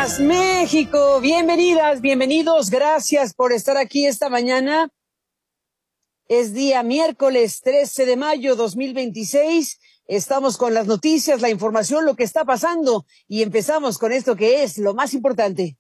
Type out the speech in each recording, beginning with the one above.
días, México. Bienvenidas, bienvenidos. Gracias por estar aquí esta mañana. Es día miércoles 13 de mayo 2026. Estamos con las noticias, la información, lo que está pasando. Y empezamos con esto que es lo más importante.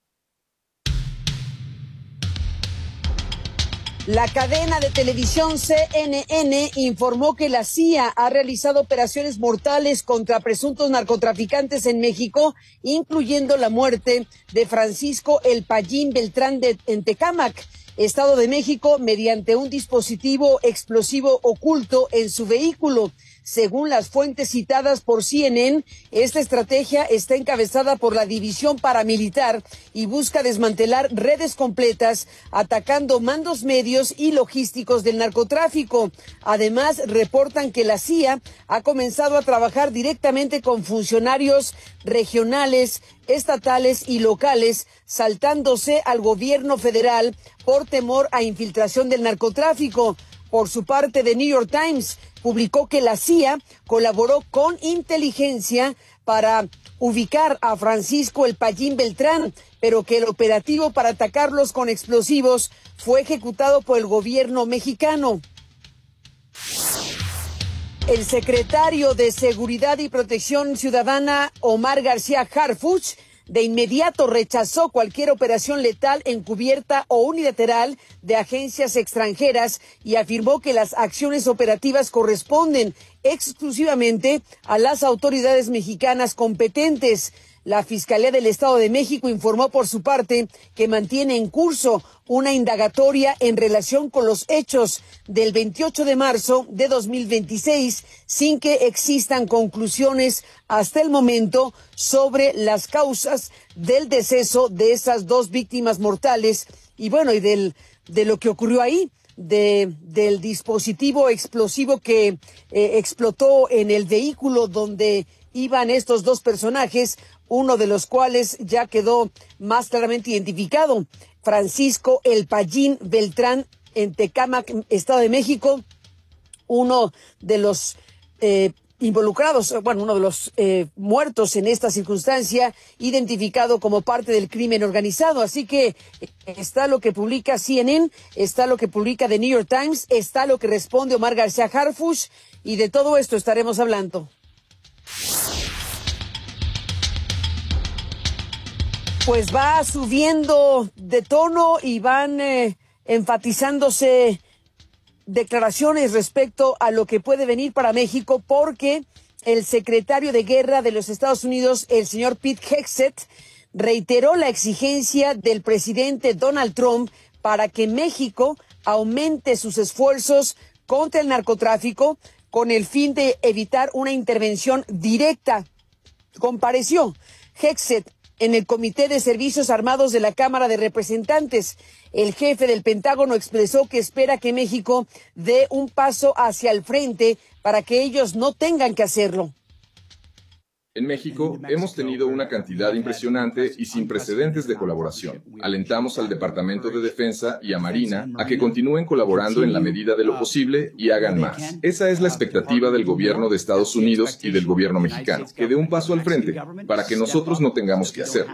La cadena de televisión CNN informó que la CIA ha realizado operaciones mortales contra presuntos narcotraficantes en México, incluyendo la muerte de Francisco El Payín Beltrán en Tecámac, Estado de México, mediante un dispositivo explosivo oculto en su vehículo. Según las fuentes citadas por CNN, esta estrategia está encabezada por la división paramilitar y busca desmantelar redes completas, atacando mandos medios y logísticos del narcotráfico. Además, reportan que la CIA ha comenzado a trabajar directamente con funcionarios regionales, estatales y locales, saltándose al gobierno federal por temor a infiltración del narcotráfico. Por su parte, The New York Times publicó que la CIA colaboró con inteligencia para ubicar a Francisco El Payín Beltrán, pero que el operativo para atacarlos con explosivos fue ejecutado por el gobierno mexicano. El secretario de Seguridad y Protección Ciudadana, Omar García Harfuch, de inmediato rechazó cualquier operación letal encubierta o unilateral de agencias extranjeras y afirmó que las acciones operativas corresponden exclusivamente a las autoridades mexicanas competentes. La Fiscalía del Estado de México informó por su parte que mantiene en curso una indagatoria en relación con los hechos del 28 de marzo de 2026, sin que existan conclusiones hasta el momento sobre las causas del deceso de esas dos víctimas mortales y bueno, y de lo que ocurrió ahí. Del dispositivo explosivo que explotó en el vehículo donde iban estos dos personajes, uno de los cuales ya quedó más claramente identificado, Francisco El Payín Beltrán en Tecámac, Estado de México, uno de los involucrados, bueno, uno de los muertos en esta circunstancia, identificado como parte del crimen organizado. Así que está lo que publica CNN, está lo que publica The New York Times, está lo que responde Omar García Harfuch, y de todo esto estaremos hablando. Pues va subiendo de tono y van enfatizándose declaraciones respecto a lo que puede venir para México, porque el secretario de Guerra de los Estados Unidos, el señor Pete Hegseth, reiteró la exigencia del presidente Donald Trump para que México aumente sus esfuerzos contra el narcotráfico con el fin de evitar una intervención directa. Compareció Hegseth en el Comité de Servicios Armados de la Cámara de Representantes. El jefe del Pentágono expresó que espera que México dé un paso hacia el frente para que ellos no tengan que hacerlo. En México hemos tenido una cantidad impresionante y sin precedentes de colaboración. Alentamos al Departamento de Defensa y a Marina a que continúen colaborando en la medida de lo posible y hagan más. Esa es la expectativa del gobierno de Estados Unidos y del gobierno mexicano, que dé un paso al frente para que nosotros no tengamos que hacerlo.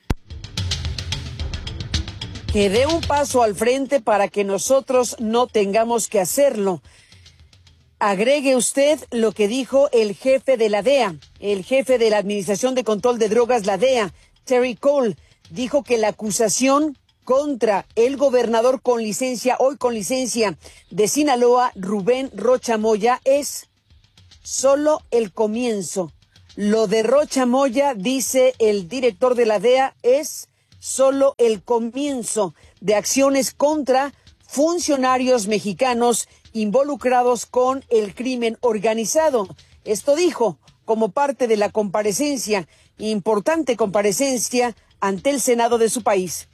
Que dé un paso al frente para que nosotros no tengamos que hacerlo. Agregue usted lo que dijo el jefe de la DEA, el jefe de la Administración de Control de Drogas, la DEA, Terry Cole, dijo que la acusación contra el gobernador con licencia, hoy con licencia, de Sinaloa, Rubén Rocha Moya, es solo el comienzo. Lo de Rocha Moya, dice el director de la DEA, es solo el comienzo de acciones contra funcionarios mexicanos involucrados con el crimen organizado. Esto dijo como parte de la comparecencia, importante comparecencia ante el Senado de su país.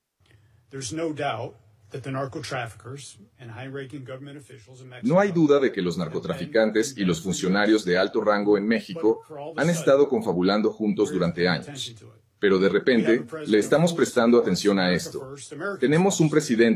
No hay duda de que los narcotraficantes y los funcionarios de alto rango en México han estado confabulando juntos durante años. Pero de repente le estamos prestando atención a esto. Tenemos un presidente